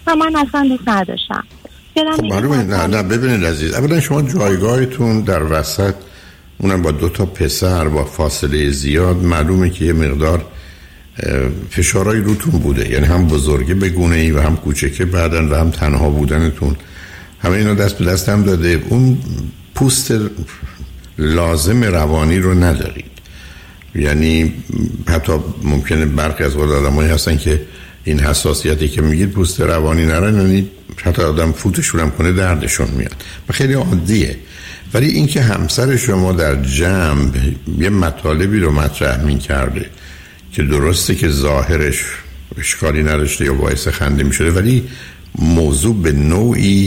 و من اصلا دوست نداشتم. خب معلومه. نه ببینید عزیز، اولا شما جایگاهتون در وسط، اونم با 2 تا پسر با فاصله زیاد، معلومه که یه مقدار فشارهای روتون بوده، یعنی هم بزرگه بگونه ای و هم کوچکه بعدن و هم تنها بودنتون، همه اینا دست به دست هم داده. اون پوست لازم روانی رو ندارید. یعنی حتی ممکنه برخی از آدمایی هستن که این حساسیتی که میگید پوست روانی نرن، یعنی حتی آدم فوتشون هم کنه دردشون میاد و خیلی عادیه. ولی اینکه همسر شما در جمع یه مطالبی رو مطرح میکرده که درسته که ظاهرش اشکالی نداشته یا باعث خنده میشده، ولی موضوع به نوعی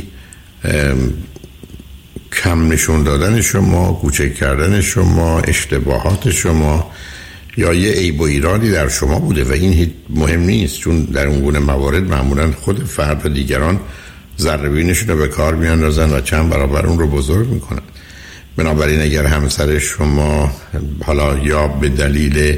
کم نشون دادن شما، کوچک کردن شما، اشتباهات شما یا یه عیب و ایرادی در شما بوده و این هیچ مهم نیست، چون در اون گونه موارد معمولا خود فرد و دیگران ذره‌بینشون رو به کار میاندازن و چند برابر اون رو بزرگ میکنن. بنابراین اگر همسر شما حالا یا به دلیل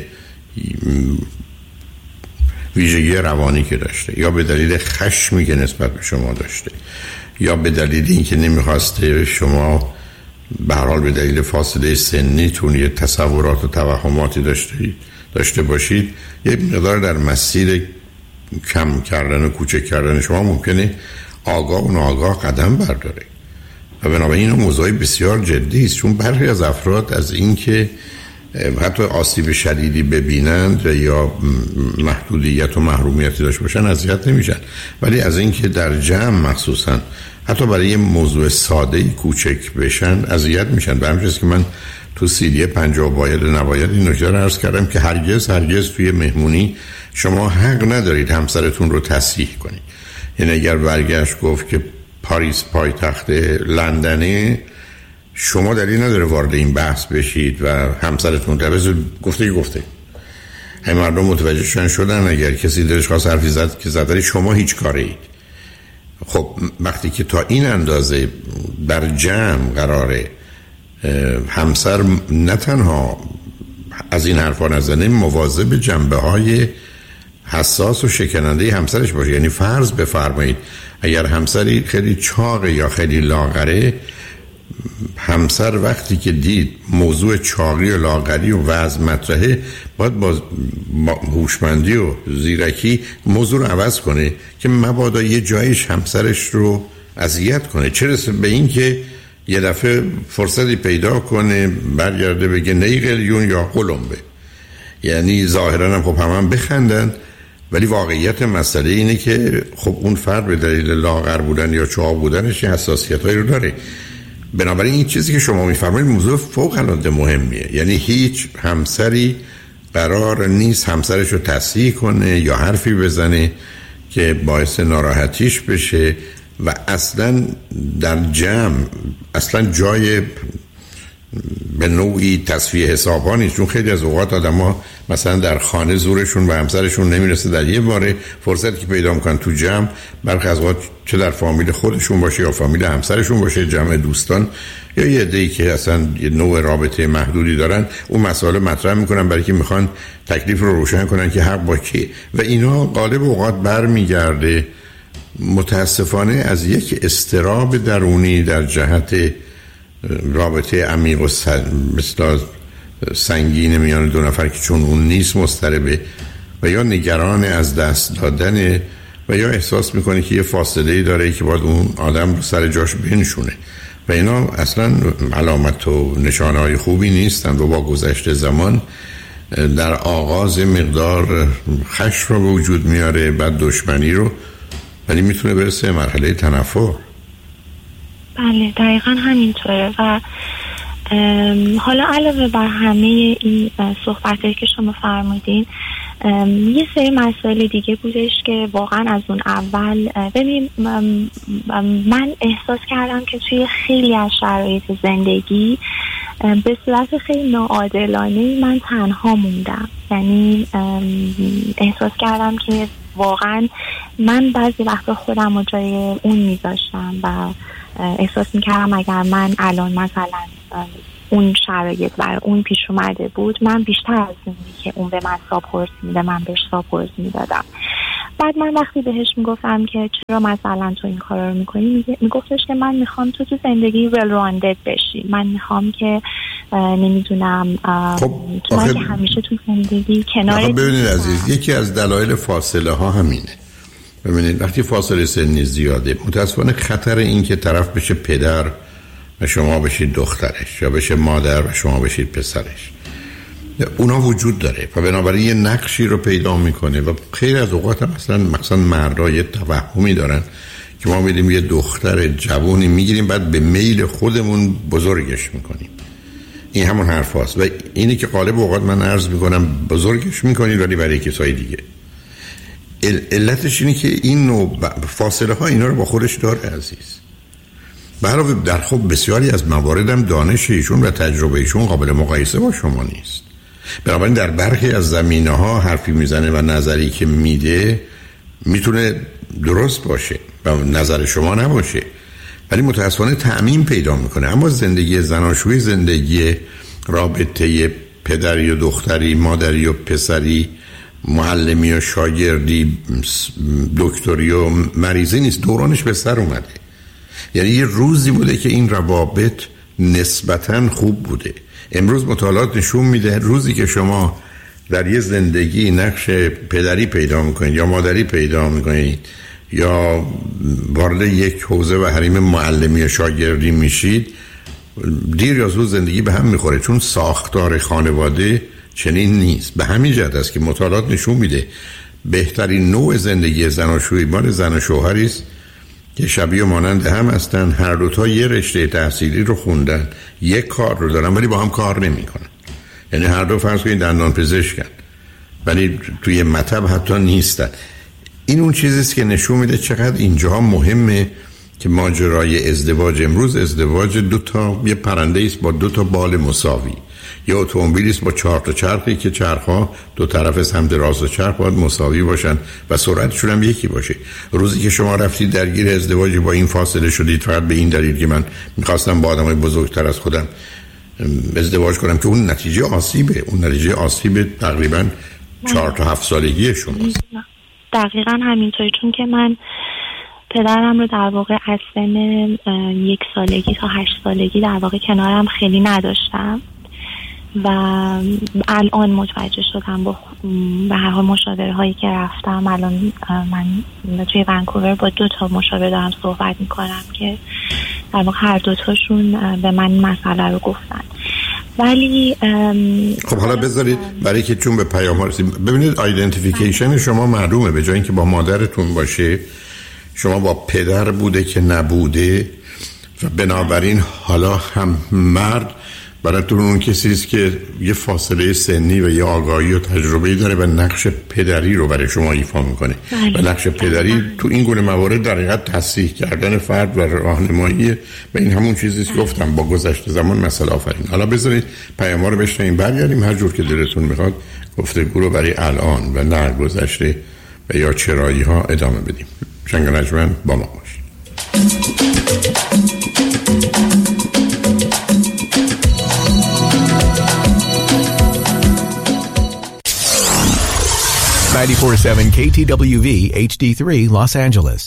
ویژگی روانی که داشته یا به دلیل خشمی که نسبت به شما داشته یا به دلیل اینکه نمیخواسته شما به هر حال به دلیل فاصله سنیتون یه تصورات و توهماتی داشته باشید، یه مقدار در مسیر کم کردن و کوچک کردن شما ممکنه آگاه و ناآگاه قدم برداره و بنابراین این موضوع بسیار جدی است، چون برخی از افراد از اینکه حتی آسیب شدیدی ببینند یا محدودیت و محرومیتی داشته باشن اذیت نمیشن، ولی از اینکه در جمع مخصوصا حتی برای یه موضوع ساده‌ای کوچک بشن اذیت میشن. به همین جاست که من تو CD 50 باید و نباید این نکته رو عرض کردم که هرگز توی مهمونی شما حق ندارید همسرتون رو تصحیح کنید. یعنی اگر برگشت گفت که پاریس پایتخت لندنه، شما دلیل نداره وارد این بحث بشید و همسرتون گفته همه مردم متوجه شدن. اگر کسی دلش خواست حرفی زد که زداری شما هیچ کاره اید. خب وقتی که تا این اندازه در جمع قراره همسر نه تنها از این حرفا نزنه، مواظب جنبه های حساس و شکننده همسرش باشه. یعنی فرض بفرمایید اگر همسری خیلی چاقه یا خیلی لاغره، همسر وقتی که دید موضوع چاقی و لاغری و وزن مطرحه باید با هوشمندی و زیرکی موضوع رو عوض کنه که مبادا یه جایش همسرش رو اذیت کنه، چه رسه به این که یه دفعه فرصتی پیدا کنه برگرده بگه نی قلیون یا قلمبه. یعنی ظاهرا هم خب هم بخندن، ولی واقعیت مسئله اینه که خب اون فرد به دلیل لاغر بودن یا چاق بودنش حساسیتایی رو داره. بنابراین این چیزی که شما میفرمایید موضوع فوق العاده مهمیه. یعنی هیچ همسری قرار نیست همسرش رو تصحیح کنه یا حرفی بزنه که باعث ناراحتیش بشه و اصلا در جمع اصلا جای به نوعی تصفیه حساب‌ها نیست، چون خیلی از اوقات آدم‌ها مثلا در خانه زورشون به همسرشون نمیرسه، در یه باره فرصتی که پیدا میکنن تو جمع، برخی از اوقات چه در فامیل خودشون باشه یا فامیل همسرشون باشه، جمع دوستان یا یه عده‌ای که اصلا یه نوع رابطه محدودی دارن، اون مسائل مطرح میکنن برای که میخوان تکلیف رو روشن کنن که حق با کی، و اینا غالب اوقات برمیگرده متاسفانه از یک اضطراب درونی در جهت رابطه عمیق و مثل سنگین میان دو نفر که چون اون نیست مضطربه و یا نگران از دست دادن و یا احساس میکنه که یه فاصله‌ای داره که باید اون آدم رو سر جاش بنشونه و اینا اصلا علامت و نشانه‌های خوبی نیستن و با گذشت زمان در آغاز مقدار خشم رو به وجود میاره، بعد دشمنی رو، ولی میتونه برسه مرحله تنفر. بله دقیقا همینطوره. و حالا علاوه بر همه این صحبتایی که شما فرمودین، یه سری مسائل دیگه بودش که واقعا از اون اول ببین من احساس کردم که توی خیلی از شرایط زندگی به صورت خیلی ناعادلانه من تنها موندم. یعنی احساس کردم که واقعا من بعضی وقتا خودم رو جای اون میذاشتم و احساس میکردم اگر من الان مثلا اون شرایط برای اون پیش اومده بود، من بیشتر از اونی که اون به من ساپورت میده من بهش ساپورت میدادم. بعد من وقتی بهش میگفتم که چرا مثلا تو این کارا رو میکنی، میگفتش که من میخوام تو زندگی well rounded بشی، من میخوام که نمیدونم من که همیشه تو زندگی کنار. ببینید عزیز، یکی از دلایل فاصله ها همینه. ببینید وقتی فاصله سنی زیاده، متاسفانه خطر این که طرف بشه پدر و شما بشید دخترش، یا بشه مادر و شما بشید پسرش، اونا وجود داره و بنابراین یه نقشی رو پیدا میکنه و خیلی از اوقات هم مثلا مردها یه توهمی دارن که ما میدیم یه دختر جوانی میگیریم بعد به میل خودمون بزرگش میکنیم. این همون حرف هست و اینی که غالب اوقات من عرض میکنم بزرگش میکنید ولی برای کسای دیگه. علتش اینه که این نوع فاصله ها اینا رو با خودش داره عزیز. برای در خب بسیاری از موارد هم دانش ایشون و تجربه ایشون قابل مقایسه با شما نیست. بنابراین در برخی از زمینه ها حرفی میزنه و نظری که میده میتونه درست باشه و نظر شما نباشه، ولی متاسفانه تعمیم پیدا میکنه. اما زندگی زناشویی زندگی رابطه پدری و دختری، مادری و پسری، معلمی و شاگردی، دکتری و مریضی نیست. دورانش به سر اومده. یعنی یه روزی بوده که این روابط نسبتاً خوب بوده. امروز مطالعات نشون میده روزی که شما در یه زندگی نقش پدری پیدا میکنید یا مادری پیدا میکنید یا وارد یک حوزه و حریم معلمی و شاگردی میشید، دیر یا زود زندگی به هم میخوره، چون ساختار خانواده چنین نیست. به همین جهت است که مطالعات نشون میده بهترین نوع زندگی زناشویی مال زن و شوهری است که شبیه و مانند هم هستن، هر دوتا یه رشته تحصیلی رو خوندن، یک کار رو دارن ولی با هم کار نمیکنن. یعنی هر دو فرض کنید دندان پزشکن ولی توی مطب حتی نیستن. این اون چیزیست که نشون میده چقدر اینجا مهمه که ماجرای ازدواج امروز ازدواج یه پرنده است با 2 بال مساوی، یا اتومبیلی است با 4 چرخی که چرخ‌ها دو طرف سمت راست و چرخ باید مساوی باشن و سرعتشون هم یکی باشه. روزی که شما رفتید درگیر ازدواجی با این فاصله شدید فقط به این دلیل که من می‌خواستم با آدمای بزرگتر از خودم ازدواج کنم، که اون نتیجه آسیب تقریبا 4 تا 7 سالگی شماست. دقیقاً همینطوری، چون که من پدرم رو در واقع از سن 1 سالگی تا 8 سالگی در واقع کنارم خیلی نداشتم و الان متوجه شدم با به هر حال مشاوره هایی که رفتم. الان من توی ونکوور با 2 مشاور دارم صحبت میکنم که در واقع هر 2 تاشون به من مسئله رو گفتن. ولی خب حالا بذارید برای که چون به پیام ها رسید، ببینید آیدنتیفیکیشن شما معلومه، به جای اینکه با مادرتون باشه شما با پدر بوده که نبوده و بنابراین حالا هم مرد براتون اون کسی است که یه فاصله سنی و یه آگاهی و تجربه‌ای داره و نقش پدری رو برای شما ایفا میکنه و نقش پدری تو این گونه موارد در حقیقت تصحیح کردن فرد و راهنمایی و این همون چیزی است که گفتم با گذشت زمان مسئله آفرین. حالا بذارید پیام‌ها رو بشنویم، برگردیم هر جور که دلتون میخواد گفتگو رو برای الان و نه گذشته و یا چرایی ها ادامه بدیم. شنگ نجمن با ما باشید. 94.7 KTWV HD3 Los Angeles.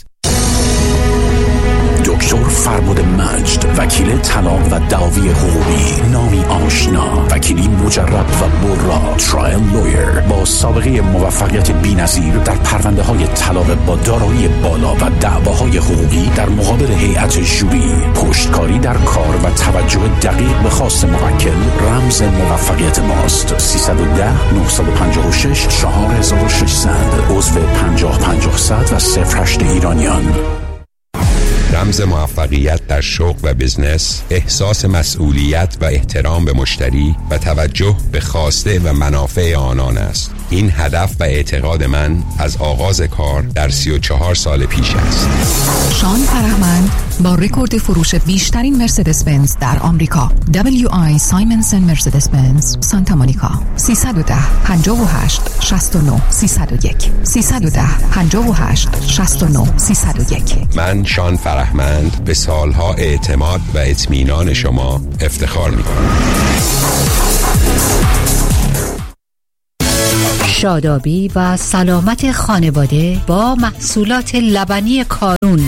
دکتر فرمود مجد، وکیل طلاق و دعاوی حقوقی، نامی آشنا، وکیلی مجرب و برا، ترایل لویر با سابقه موفقیت بی‌نظیر در پرونده های طلاق با دارایی بالا و دعواهای حقوقی در مقابل هیئت ژوری، پشتکاری در کار و توجه دقیق به خواست موکل رمز موفقیت ماست. 310 956 4600 عضو 50-50 و 08 ایرانیان. رمز موفقیت در شغل و بزنس، احساس مسئولیت و احترام به مشتری و توجه به خواسته و منافع آنان است. این هدف و اعتقاد من از آغاز کار در 34 سال پیش است. شان فرهمند با رکورد فروش بیشترین مرسدس بنز در آمریکا، WI سایمنسن مرسدس بنز سانتا مونیکا، 310 58 69 301 310 58 69 301. من شان فرهمند به سالها اعتماد و اطمینان شما افتخار می‌کنم. شادابی و سلامت خانواده با محصولات لبنی کارون.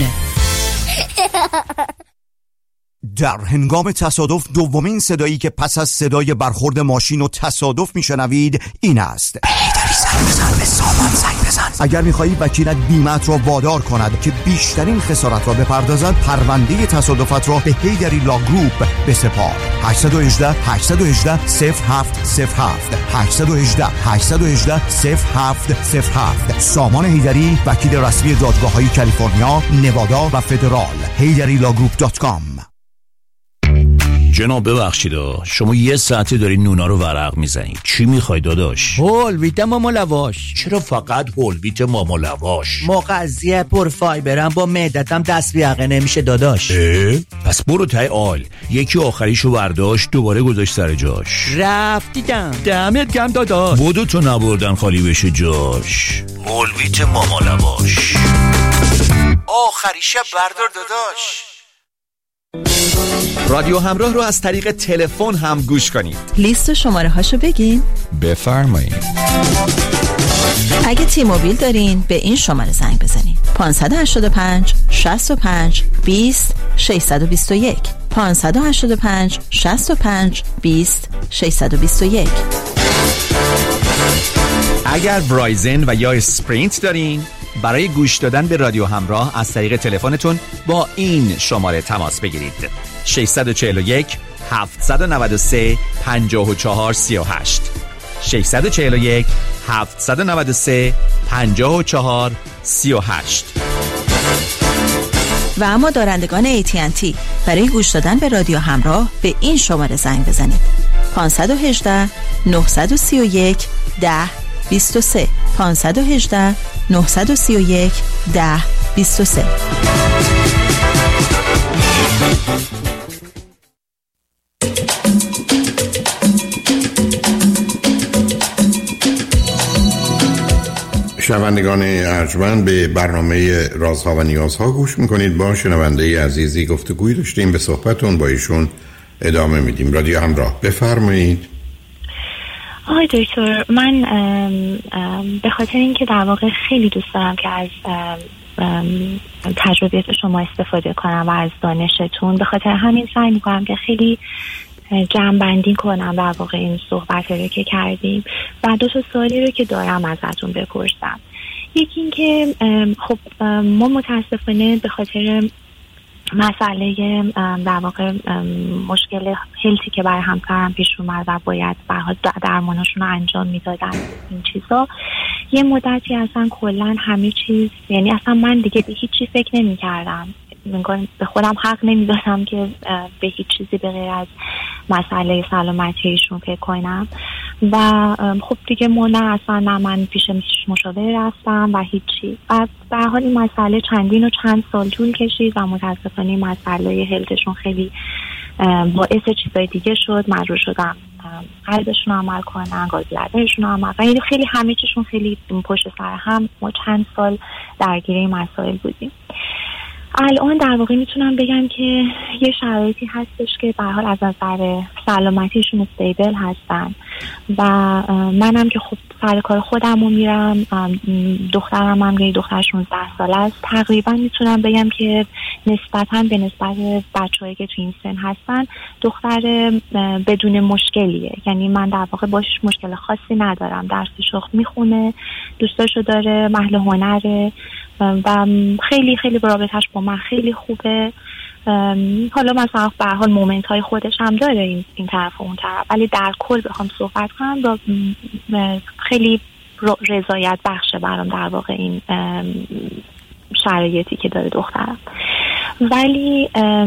در هنگام تصادف دومین صدایی که پس از صدای برخورد ماشین و تصادف میشنوید این است: هیدری زنگ بزن، به سامان زنگ بزن. اگر میخواهی وکیلت بیمه‌ات را وادار کند که بیشترین خسارت را بپردازد، پرونده تصادفات را به هیدری لاگروپ بسپار. 818 818 0707 818 818 0707. سامان هیدری، وکیل رسمی دادگاه‌های کالیفرنیا، نوادا و فدرال. HeyDaddyLawGroup.com. جناب ببخشید شما یه ساعته داری نونا رو ورق میزنید. چی میخوای داداش؟ هولویت ماما لواش. چرا فقط هولویت ماما لواش؟ مغذیه پرفایبرم، با معدتم دست بیاقه نمیشه داداش. پس برو تای آل، یکی آخریشو برداشت دوباره گذاشت سر جاش. رفتیدم. دمت گرم داداش. بودو تو نبردن خالی بشه جاش. هولویت ماما لواش، آخریشه بردار داداش. رادیو همراه رو از طریق تلفن هم گوش کنید. لیست و شماره هاشو بگین. بفرمایید. اگه تی موبیل دارین به این شماره زنگ بزنید: 585 65 20 621 585 65 20 621. اگر ورایزن و یا اسپرینت دارین، برای گوش دادن به رادیو همراه از طریق تلفنتون با این شماره تماس بگیرید: 641 793 54 38 641 793 54 38. و اما دارندگان AT&T برای گوش دادن به رادیو همراه به این شماره زنگ بزنید: 518 931 10 23 518 931 10 23. شنوندگان ارجمند، به برنامه رازها و نیازها گوش میکنید. با شنونده عزیزی گفتگوی داشتیم، به صحبتون با ایشون ادامه میدیم. رادیو همراه، بفرمایید. آقای دکتر، من به خاطر اینکه در واقع خیلی دوست دارم که از تجربیات شما استفاده کنم و از دانشتون، به خاطر همین سعی میکنم که خیلی جمع‌بندی کنم در واقع این صحبت رو که کردیم و دو تا سوالی رو که دارم ازتون بپرسم. یکی این که خب ما متاسفانه به خاطر مسئله در واقع مشکل هلتی که برای همسرم پیش اومد و باید برها درماناشون رو انجام میدادن، این چیزا یه مدتی اصلا کلن همه چیز، یعنی اصلا من دیگه به هیچ چیز فکر نمی کردم، به خودم حق نمی دادم که به هیچ چیزی به غیر از مسئله سلامتیشون فکر کنم و خب دیگه اصلا نه من پیش مشاور رفتم و هیچی. و به هر حال این مسئله چندین و چند سال طول کشید و متاسفانه مسئله هلتشون خیلی باعث چیزای دیگه شد. مجبور شدم قلبشون عمل کنن، گازلدهشون عمل کنن، خیلی همه چیشون خیلی پشت سر هم. ما چند سال درگیر این مسائل بودیم. الان در واقع میتونم بگم که یه شرایطی هستش که به هر حال از نظر سلامتیشون استیبل هستن و منم که خب سر کار خودم رو میرم، دخترم هم یه دختر 16 ساله است، تقریبا میتونم بگم که نسبتاً به نسبت بچه‌هایی که تو این سن هستن دختر بدون مشکلیه. یعنی من در واقع باش مشکل خاصی ندارم، درسشو میخونه، دوستاشو داره، اهل هنره و خیلی خیلی رابطش با من خیلی خوبه. حالا مثلا به هر حال مومنت های خودش هم داره این طرف و اون طرف، ولی در کل بخوام صحبت کنم با خیلی رضایت بخشه برام در واقع این شرایطی که داره دخترم. ولی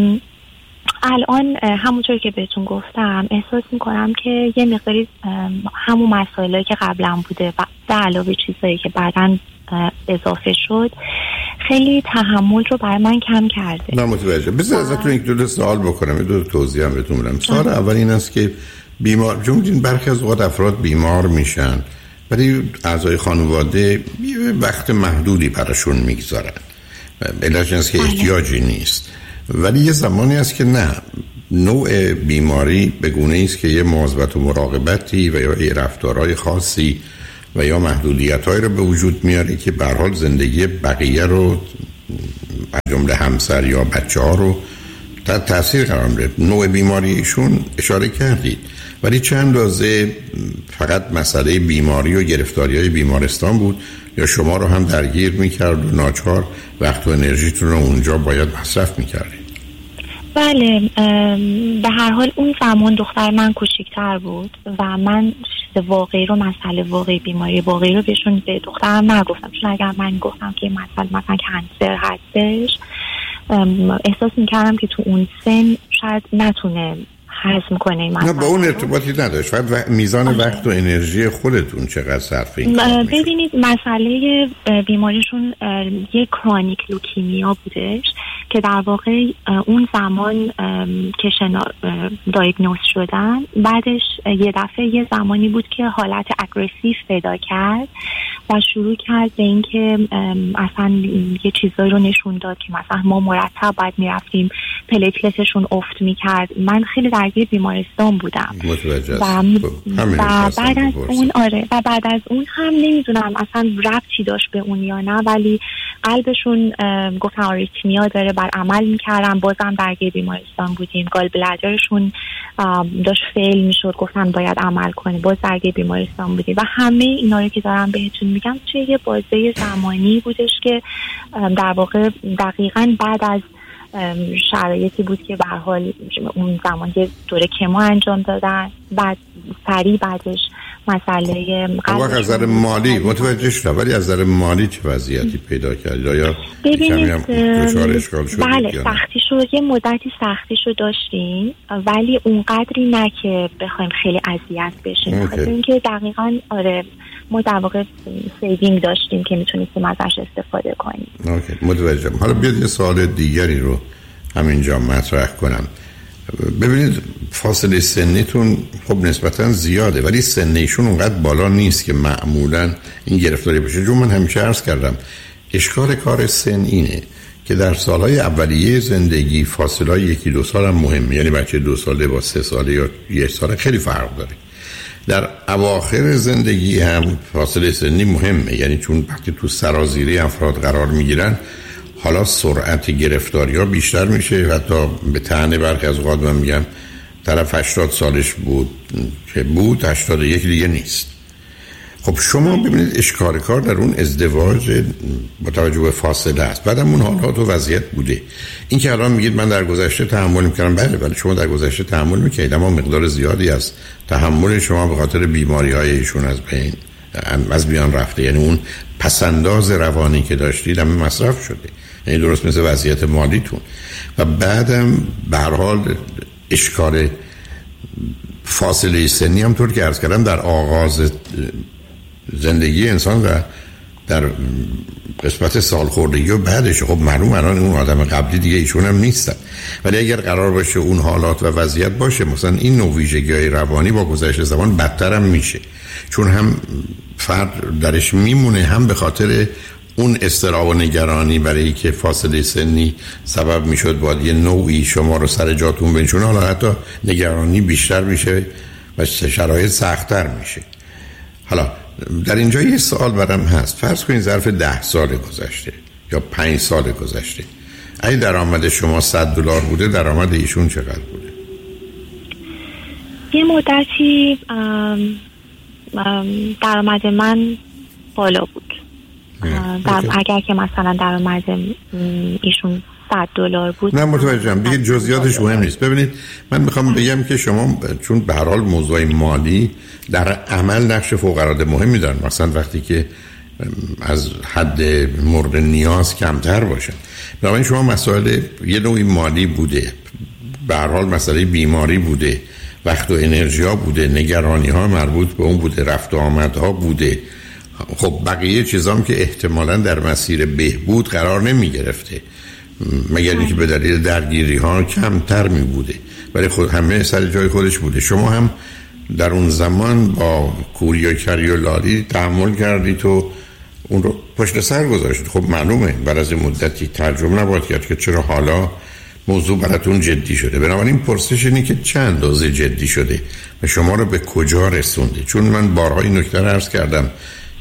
الان همونطور که بهتون گفتم احساس میکنم که یه مقداری همون مسائلی که قبلا بوده و در علاوه چیزایی که بعداً اضافه شد خیلی تحمل رو برای من کم کرده. نه متوجه. بذار ازتون یک دو سوال بکنم، دو توضیح هم بهتون بدم. سوال اول این است که چون برخی از اوقات افراد بیمار میشن ولی اعضای خانواده یه وقت محدودی براشون میگذارن، علت این است که احتیاجی نیست، ولی یه زمانی است که نه، نوع بیماری به گونه است که یه مواظبت و مراقبتی و یا یه رفتارهای خاصی و یا محدودیت‌هایی رو به وجود میاره که به هر حال زندگی بقیه رو از جمله همسر یا بچه‌ها رو تحت تاثیر قرار میده. نوع بیماریشون اشاره کردید، ولی چند اندازه فقط مسئله بیماری و گرفتاری‌های بیمارستان بود یا شما رو هم درگیر می‌کرد و ناچار وقت و انرژیتون رو اونجا باید مصرف می‌کردید؟ بله، به هر حال اون زمان دختر من کوچیک‌تر بود و من چیز واقعی رو، مسئله واقعی، بیماری واقعی رو بهشون، به دخترم نگفتم، چون اگر من گفتم که مسئله مثلا کانسر هستش، احساس میکردم که تو اون سن شاید نتونه هضم کنه این مسئله. نه، با اون ارتباطی نداشت. فقط میزان وقت و انرژی خودتون چقدر صرف این کار میشه. ببینید مسئله بیماریشون یک کرونیک لوکیمیا بودش که در واقع اون زمان که دایگنوز شدن، بعدش یه دفعه یه زمانی بود که حالت اگریسیو پیدا کرد و شروع کرد به این که اصلا یه چیزایی رو نشون داد که مثلا ما مرتب باید میرفتیم پلیتلتشون افت میکرد. من خیلی درگیر بیمارستان بودم و بعد از اون و بعد از اون هم نمیدونم اصلا ربطی داشت به اون یا نه، ولی قلبشون گفتن آریتمیا داره، بر عمل میکردن، بازم درگیر بیمارستان بودیم. گال بلدرشون داشت فیل میشد، گفتن باید عمل کنه، باز درگیر بیمارستان بودیم. و همه اینا رو که دارم بهتون میگم توی یه بازه زمانی بودش که در واقع دقیقاً بعد از شرایطی بود که به هر حال اون زمان یه دوره کمو انجام دادن، بعد سریع بعدش مسئله قلب. از نظر مالی متوجه شدم، ولی از نظر مالی چه وضعیتی پیدا کردید؟ آیا ببینید بله، سختی شد، یه مدتی سختی شد داشتیم، ولی اونقدری نه که بخوایم خیلی اذیت بشیم. از اینکه دقیقاً ما در واقع سیوینگ داشتیم که میتونستیم ازش استفاده کنیم. اوکی، متوجهم. حالا بیاد یه سوال دیگری رو همینجا مطرح کنم. ببینید فاصله سنیتون خب نسبتا زیاده، ولی سنیشون اونقدر بالا نیست که معمولا این گرفتاری بشه. چون من همیشه عرض کردم اشکال کار سن اینه که در سالهای اولیه زندگی فاصله 1-2 سال هم مهمه. یعنی بچه 2 ساله با 3 ساله یا 1 ساله خیلی فرق داره. در اواخر زندگی هم فاصله سنی مهمه، یعنی چون وقتی تو سرازیری افراد قرار میگیرن حالا سرعت گرفتاری ها بیشتر میشه. حتی به طعنه برخی از اوقات من میگم طرف 80 سالش بود که بود 81 دیگه نیست. خب شما ببینید اشکال کار در اون ازدواج با توجه به فاصله است. بعدم اون حالات و وضعیت بوده. این که الان میگید من در گذشته تحمل میکردم، بله، ولی شما در گذشته تحمل میکردید، اما مقدار زیادی از تحمل شما به خاطر بیماری های ایشون از بیان رفته. یعنی اون پسنداز روانی که داشتید هم مصرف شده، یعنی درست مثل وضعیت مالیتون. و بعدم به هر حال اشکال فاصله سنی هم طور که عرض کردم در آغاز زندگی انسان و در قسمت سالخوردگی و بعدش، خب معلوم الان اون آدم قبلی دیگه ایشون هم نیستن، ولی اگر قرار باشه اون حالات و وضعیت باشه، مثلا این نوع ویژگی‌های روانی با گذشت زمان بدتر هم میشه، چون هم فرد درش میمونه، هم به خاطر اون اضطراب و نگرانی برای که فاصله سنی سبب میشد باید یه نوعی شما رو سر جاتون بنشونه، حالا حتی نگرانی بیشتر میشه و شرایط سخت‌تر میشه. حالا در اینجا یه سوال برام هست. فرض کنید ظرف 10 سال گذشته یا 5 سال گذشته اگه درآمد شما $100 بوده، درآمد ایشون چقدر بوده؟ یه مدتی درآمد من بالا بود. اگر که مثلا درآمد ایشون $100 بود. نه متوجهم، دیگه جزئیاتش مهم نیست. ببینید من میخوام بگم که شما چون به هر حال موضوع مالی در عمل نقش فوق العاده مهمی دارن، مثلا وقتی که از حد مورد نیاز کمتر باشن، بنابراین شما مسائل یه نوعی مالی بوده، به هر حال مسئله بیماری بوده، وقت و انرژی ها بوده، نگرانی ها مربوط به اون بوده، رفت و آمد ها بوده. خب بقیه چیزام که احتمالاً در مسیر بهبود قرار نمی گرفته، مگر اینکه به دلیل درگیری ها کمتر می بوده، ولی خود همه سر جای خودش بوده. شما هم در اون زمان با کوری و کری و لالی تحمل کردید و اون رو پشت سر گذاشتید. خب معلومه بعد از مدتی ترجمه نباید کرد که چرا حالا موضوع براتون جدی شده. بنابراین پرسش اینه که چند اندازه جدی شده و شما رو به کجا رسونده. چون من بارها این نکته رو عرض کردم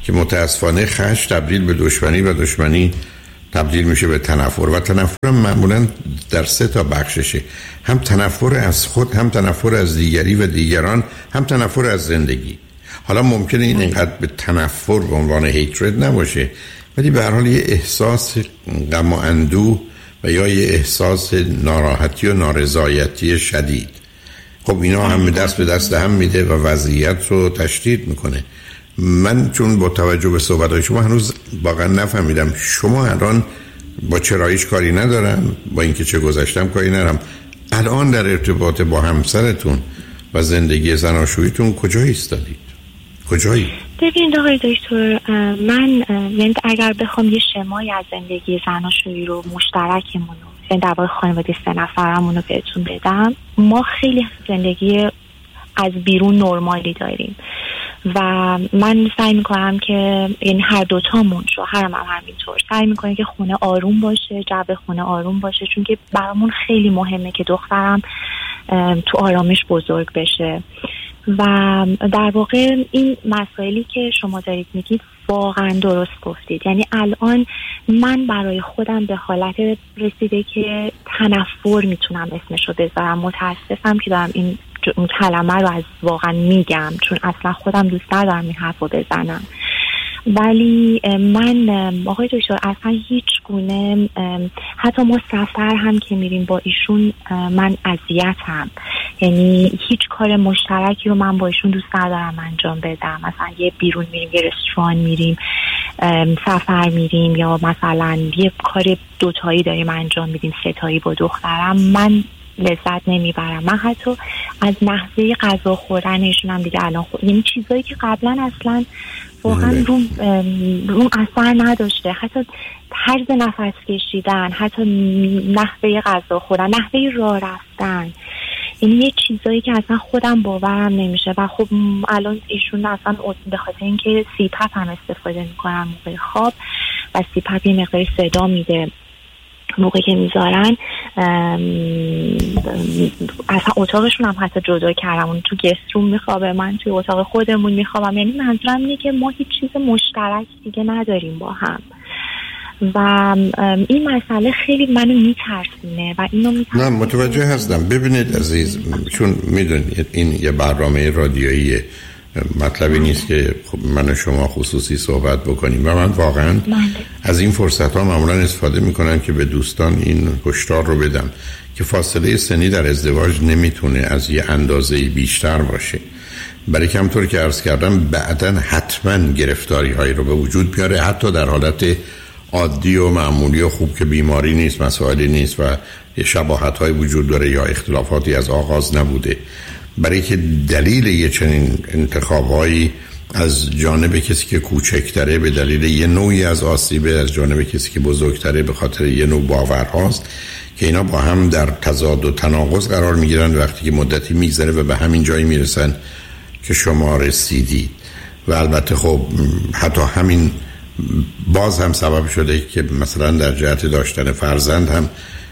که متاسفانه خشم تبدیل به دشمنی و دشمنی تبدیل میشه به تنفر و تنفر معمولا در 3 تا بخششه، هم تنفر از خود، هم تنفر از دیگری و دیگران، هم تنفر از زندگی. حالا ممکنه این اینقدر به تنفر به عنوان هیترد نباشه، ولی به هر حال یه احساس غم و اندوه و یا یه احساس ناراحتی و نارضایتی شدید. خب اینا هم دست به دست هم میده و وضعیت رو تشدید میکنه. من چون با توجه به صحبت‌های شما هنوز واقعا نفهمیدم شما الان با چراییش کاری ندارم، با اینکه چه گذشتم کاری ندارم، الان در ارتباط با همسرتون و زندگی زناشوییتون کجا ایستادید؟ کجایی؟ ببینید آقای دکتر، من یعنی اگر بخوام یه شمایی از زندگی زناشویی رو مشترکمون رو، یعنی در واقع خانواده 3 نفرمون رو بهتون بدم، ما خیلی زندگی از بیرون نرمالی داریم و من سعی میکنم که یعنی هر دوتامون، شوهرم هم همینطور، سعی میکنه که خونه آروم باشه، جو خونه آروم باشه، چون که برامون خیلی مهمه که دخترم تو آرامش بزرگ بشه. و در واقع این مسائلی که شما دارید میگید واقعا درست گفتید. یعنی الان من برای خودم به حالت رسیده که تنفر میتونم اسمشو بذارم. متاسفم که دارم این کلمه رو از واقعا میگم، چون اصلا خودم دوست ندارم این حرف رو بزنم، ولی من آقای دکتر اصلا هیچ گونه، حتی ما سفر هم که میریم با ایشون من اذیتم، یعنی هیچ کار مشترکی رو من با ایشون دوست ندارم انجام بدم. مثلا یه بیرون میریم، یه رستوران میریم، سفر میریم، یا مثلا یه کار 2 تایی داریم انجام میدیم 3 تایی با دخترم، من لذت نمیبرم. من حتی از نحوه غذا خوردنشون هم دیگه الان یعنی چیزایی که قبلا اصلا واقعا روم اثر نداشته، حتی طرز نفس کشیدن، حتی نحوه غذا خوردن، نحوه راه رفتن، یعنی یه چیزایی که اصلا خودم باورم نمیشه. و خب الان ایشون اصلا به خاطر اینکه CPAP هم استفاده میکنن موقع خواب و CPAP یه مقدار صدا میده موقعی که میذارن، اصلا اتاقشون هم حتی جدا کردم، اون تو گست روم میخوابه، من توی اتاق خودمون میخوابم. یعنی منظورم اینه که ما هیچ چیز مشترک دیگه نداریم با هم و این مسئله خیلی منو میترسونه و اینو میترسونه. نه متوجه هستم. ببینید عزیز، چون میدونید این یه برنامه رادیویی، مطلبی نیست که خب من و شما خصوصی صحبت بکنیم و من واقعا از این فرصت ها معمولا استفاده میکنم که به دوستان این هشدار رو بدم که فاصله سنی در ازدواج نمیتونه از یه اندازه بیشتر باشه، برای که همطور که عرض کردم بعداً حتما گرفتاری هایی رو به وجود بیاره، حتی در حالت عادی و معمولی و خوب که بیماری نیست، مسائلی نیست و یه شباهت های وجود داره یا اختلافاتی از آغاز نبوده، برای که دلیل یه چنین انتخابایی از جانب کسی که کوچکتره به دلیل یه نوعی از آسیب از جانب کسی که بزرگتره به خاطر یه نوع باورهاست که اینا با هم در تضاد و تناقض قرار میگیرن وقتی که مدتی میگذره و به همین جایی میرسن که شما رسیدید. و البته خب حتی همین باز هم سبب شده که مثلا در جهت داشتن فرزند هم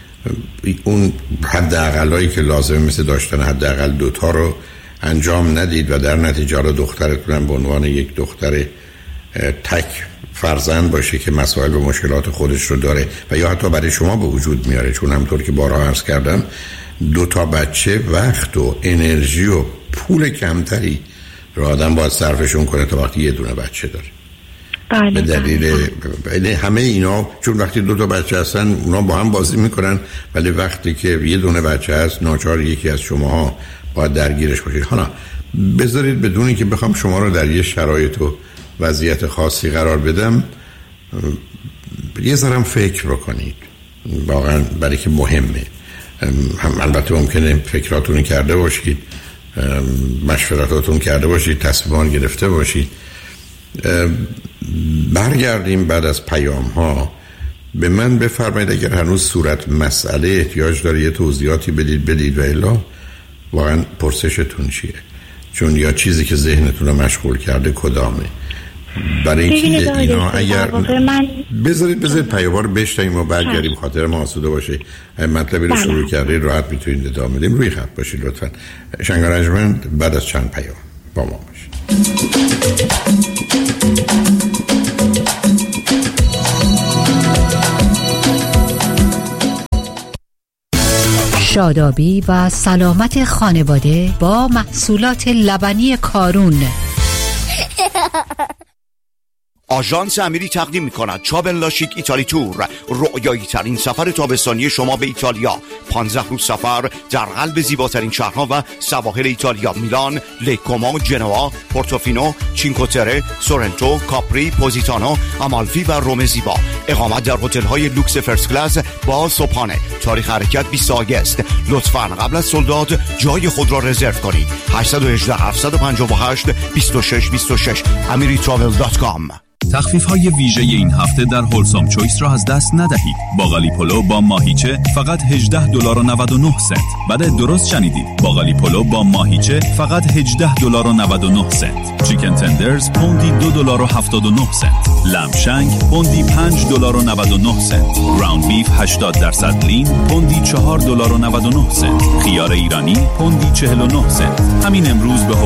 اون حداقلایی که لازمه مثل داشتن حداقل 2 تا رو انجام ندید و در نتیجه رو دخترتون به عنوان یک دختر تک فرزند باشه که مسائل و مشکلات خودش رو داره و یا حتی برای شما به وجود میاره، چون همطور که بارها عرض کردم 2 تا بچه وقت و انرژی و پول کمتری رو آدم باید صرفشون کنه تا وقتی 1 دونه بچه داره. به دلیل همه اینا، چون وقتی 2 تا بچه هستن اونا با هم بازی میکنن، ولی وقتی که 1 دونه بچه هست ناچار یکی از شماها باید درگیرش باشید. حالا بذارید بدونی که بخوام شما رو در یه شرایط و وضعیت خاصی قرار بدم یه ذرم فکر بکنید واقعا، برای که مهمه. البته ممکنه فکراتونو کرده باشید، مشورتاتون کرده باشید، تصمیمان گرفته باشید. برگردیم بعد از پیام ها به من بفرمایید اگر هنوز صورت مسئله احتیاج داره یه توضیحاتی بدید و الا واقعا پرسشتون چیه، چون یا چیزی که ذهنتون رو مشغول کرده کدامه. برای اینکه اینا اگر بذارید پیام ها رو بشنویم و برگردیم خاطر ما آسوده باشه. مطلبی رو شروع کردید راحت میتونید ادامه بدیم. روی خط باشید لطفا. شنگ آرنجمند بعد از چند پیام با ما باشید. شادابی و سلامت خانواده با محصولات لبنی کارون. آژانس امیری تقدیم می‌کند چابل لاشیک ایتالی تور، رؤیایی ترین سفر تابستانی شما به ایتالیا. 15 روز سفر در قلب زیباترین شهرها و سواحل ایتالیا: میلان، لیکومو، جنوا، پورتوفینو، چینکوتره، سورنتو، کاپری، پوزیتانو، آمالفی و روم زیبا. اقامت در هتل‌های لوکس فرست کلاس با صبحانه. تاریخ حرکت 20 آگوست. لطفاً قبل از سولداد جای خود را رزرو کنید. 818 758 2626 amiritravel.com. تخفیف‌های ویژه این هفته در هولسام چویس را از دست ندهید. باقالی پلو با ماهیچه فقط $18.99. بله، درست شنیدید. باقالی پلو با ماهیچه فقط $18.99. چیکن تندرز پوندی $2.79. لمشنگ پوندی $5.99. گراوند بیف 80% لین پوندی $4.99. خیار ایرانی پوندی 49 سنت. همین امروز به